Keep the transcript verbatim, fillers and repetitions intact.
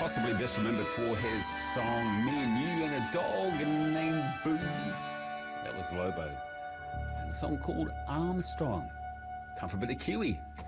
possibly best remembered for his song Me and You and a Dog Named Boo. That was Lobo. And a song called Armstrong. Time for a bit of Kiwi.